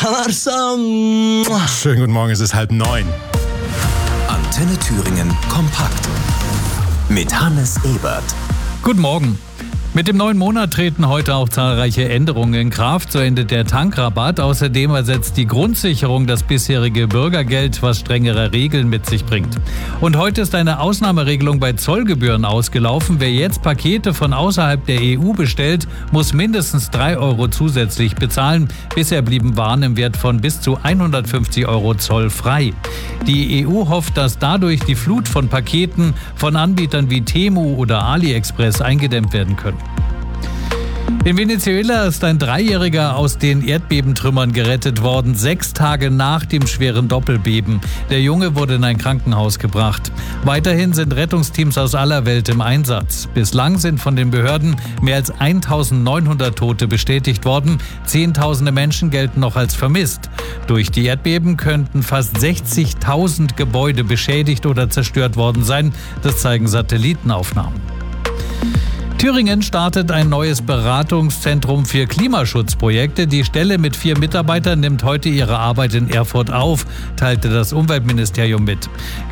Kamersa. Schönen guten Morgen, es ist 8:30. Antenne Thüringen kompakt mit Hannes Ebert. Guten Morgen. Mit dem neuen Monat treten heute auch zahlreiche Änderungen in Kraft. So endet der Tankrabatt. Außerdem ersetzt die Grundsicherung das bisherige Bürgergeld, was strengere Regeln mit sich bringt. Und heute ist eine Ausnahmeregelung bei Zollgebühren ausgelaufen. Wer jetzt Pakete von außerhalb der EU bestellt, muss mindestens 3 Euro zusätzlich bezahlen. Bisher blieben Waren im Wert von bis zu 150 Euro zollfrei. Die EU hofft, dass dadurch die Flut von Paketen von Anbietern wie Temu oder AliExpress eingedämmt werden können. In Venezuela ist ein Dreijähriger aus den Erdbebentrümmern gerettet worden, 6 Tage nach dem schweren Doppelbeben. Der Junge wurde in ein Krankenhaus gebracht. Weiterhin sind Rettungsteams aus aller Welt im Einsatz. Bislang sind von den Behörden mehr als 1900 Tote bestätigt worden. Zehntausende Menschen gelten noch als vermisst. Durch die Erdbeben könnten fast 60.000 Gebäude beschädigt oder zerstört worden sein. Das zeigen Satellitenaufnahmen. Thüringen startet ein neues Beratungszentrum für Klimaschutzprojekte. Die Stelle mit 4 Mitarbeitern nimmt heute ihre Arbeit in Erfurt auf, teilte das Umweltministerium mit.